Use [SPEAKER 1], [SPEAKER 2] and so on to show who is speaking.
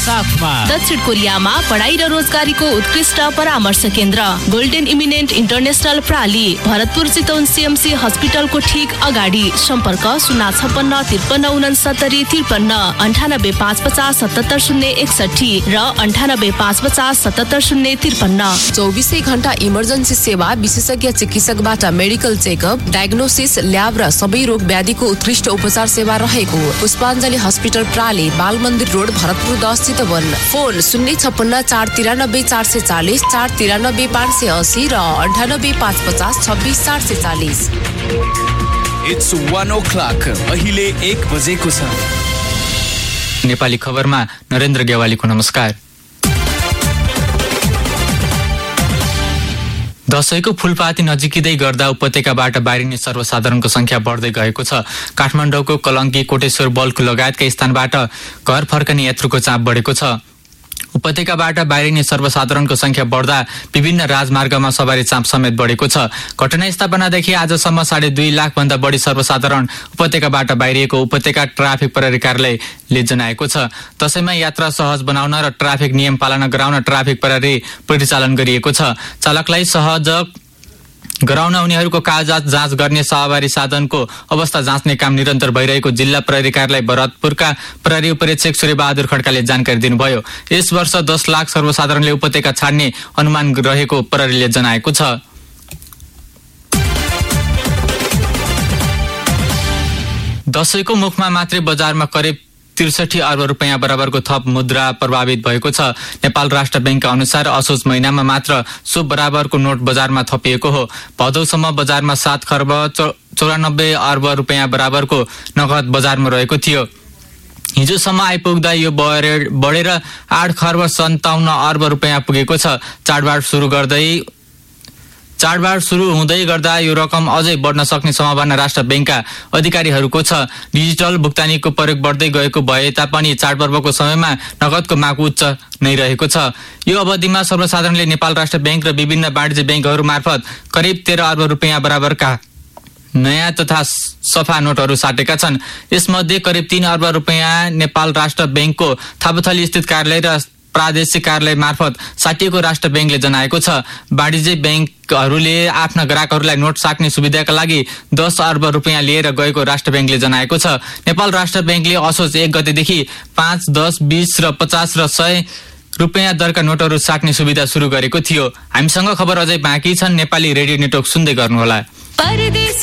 [SPEAKER 1] साथमा
[SPEAKER 2] दक्षिण कोरियामा पढाइ र रोजगारीको उत्कृष्ट परामर्श केन्द्र golden eminent international प्राली, Bharatpur Chitwan CMC हस्पिटलको ठीक अगाडि। सम्पर्क 056 93 59 550 77 061 र 98 550 77 053।
[SPEAKER 3] 24 घण्टा इमर्जेन्सी सेवा, विशेषज्ञ चिकित्सकबाट मेडिकल चेकअप, डायग्नोसिस, ल्याब र सबै रोग व्याधिको उत्कृष्ट उपचार सेवा रहेको पुष्पाञ्जली हस्पिटल प्राली, बाल मन्दिर रोड, भरतपुर 10 चितवन। फोन 056 493 440 493 580 र 98 550 26 440।
[SPEAKER 1] It's 1 o'clock. अहिले 1 बजेको छ।
[SPEAKER 4] नेपाली खबरमा नरेन्द्र गेवालीको नमस्कार। दशैंको फूलपाती नजिकिँदै गर्दा उपत्यकाबाट बाहिरिने सर्वसाधारणको संख्या बढ्दै गएको छ। काठमाडौँको कलङ्की, कोटेश्वर, बल्कु लगायतका स्थानबाट घर फर्कने यात्रुको चाप बढेको छ। उपत्यकाबाट बाहिरिने सर्वसाधारणको संख्या बढ्दा विभिन्न राजमार्गमा सवारी चाप समेत बढेको छ। घटना स्थापनादेखि आजसम्म 2.5 लाख भन्दा बढी सर्वसाधारण उपत्यकाबाट बाहिरिएको उपत्यका ट्राफिक प्रहरी कार्यालयले जनाएको छ। दशैंमा यात्रा सहज बनाउन र ट्राफिक नियम पालना गराउन ट्राफिक प्रहरी परिचालन गरिएको छ। चालकलाई सहज गराउन उनीहरूको कागजात जाँच गर्ने, सवारी साधनको अवस्था जाँच्ने काम निरन्तर भइरहेको जिल्ला प्रहरी कार्यालय भरतपुरका प्रहरी उपरीक्षक सूर्यबहादुर खड्काले जानकारी दिनुभयो। यस वर्ष 10 लाख सर्वसाधारणले उपत्यका छाड्ने अनुमान रहेको प्रहरीले जनाएको छ। दशैंको मुखमा मात्रै बजारमा करिब 63 अर्ब रुपैयाँ बराबरको थप मुद्रा प्रभावित भएको छ। नेपाल राष्ट्र बैंकका अनुसार असोज महिनामा मात्र सो बराबरको नोट बजारमा थपिएको हो। भदौसम्म बजारमा 7 खर्ब 94 अर्ब रुपैयाँ बराबरको नगद बजारमा रहेको थियो। हिजोसम्म आइपुग्दा यो बढेर 8 खर्ब 57 अर्ब रुपैयाँ पुगेको छ। चाडबाड सुरु हुँदै गर्दा यो रकम अझै बढ्न सक्ने सम्भावना राष्ट्र बैंकका अधिकारीहरूको छ। डिजिटल भुक्तानीको प्रयोग बढ्दै गएको भए तापनि चाडपर्वको समयमा नगदको माग उच्च नै रहेको छ। यो अवधिमा सर्वसाधारणले नेपाल राष्ट्र बैंक र विभिन्न वाणिज्य बैंकहरू मार्फत करिब 13 अर्ब रुपैयाँ बराबरका नयाँ तथा सफा नोटहरू साटेका छन्। यसमध्ये करिब 3 अर्ब रुपैयाँ नेपाल राष्ट्र बैंकको थापाथली स्थित कार्यालय र प्रादेशिक कार्यालय मार्फत साटिएको राष्ट्र बैंकले जनाएको छ। वाणिज्य बैंकहरूले आफ्ना ग्राहकहरूलाई नोट साट्ने सुविधाका लागि 10 अर्ब रुपैयाँ लिएर गएको राष्ट्र बैंकले जनाएको छ। नेपाल राष्ट्र बैंकले असोज 1 गतेदेखि 5, 10, 20 र 50 र 100 रुपैयाँ दरका नोटहरू साट्ने सुविधा सुरु गरेको थियो। हामीसँग खबर अझै बाँकी छन्। नेपाली रेडियो नेटवर्क सुन्दै गर्नुहोला।